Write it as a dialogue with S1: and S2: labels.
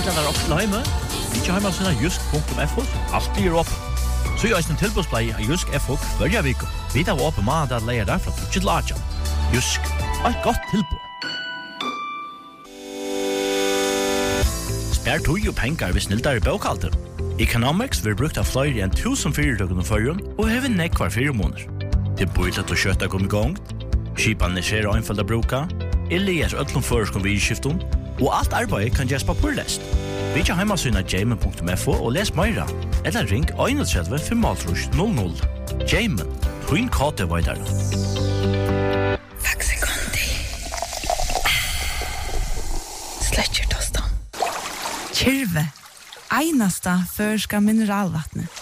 S1: der opp til heime. Ikke heima sina jusk.fo, alltid opp. Så jeg en tilbudsblei av Jusk FO hver vik. Vi tar opp mandag leier der fra 2 til 8. Jusk, et godt tilbud. Spær tog og penger hvis sniltar i bøkalter. Economics vil brukt av flere enn 1000 fyrirtøkken og førjen, og hever nekk hver 4 måneder. Det bor til å kjøtta kom i gang, skipan er skjer og innfald å bruka, Elias ødlom føreskom vid skifton, og alt arbeid kan gjøres papurlest. Vi ikke heimasyna jamen.fo og les meira, eller ring 31 500 00. Jamen, twin kate veidar.
S2: Faxe Kondi. Sletcher tostan. Kyrve. Einasta førska mineralvattnet.